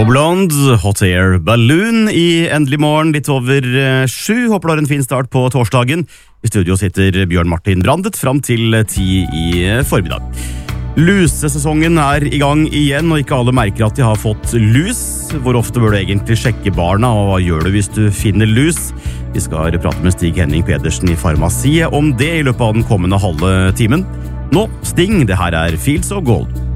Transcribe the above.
No Blonde, Hot Air Balloon i Endelig morgen, litt over 7. Håper du har en fin start på torsdagen. I studio sitter Bjørn Martin Brandet fram til 10 i formiddag. Lusesesongen er i gang igjen, og ikke alle merker at de har fått lus. Hvor ofte bør du egentlig sjekke barna, og hva gjør du hvis du finner lus? Vi skal prate med Stig Henning Pedersen i Farmasiet om det i løpet av den kommende halve timen. Nå, Sting, det her er Fields of Gold.